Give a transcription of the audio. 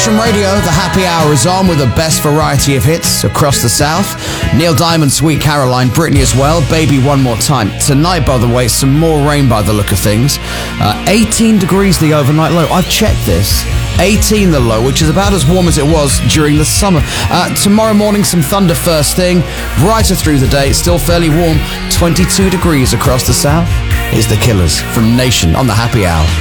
Nation Radio, the happy hour is on with the best variety of hits across the South. Neil Diamond, Sweet Caroline, Britney as well, Baby One More Time. Tonight, by the way, some more rain by the look of things. 18 degrees the overnight low. I've checked this. 18 the low, which is about as warm as it was during the summer. Tomorrow morning, some thunder first thing. Brighter through the day, still fairly warm. 22 degrees across the South. Here's The Killers from Nation on the happy hour.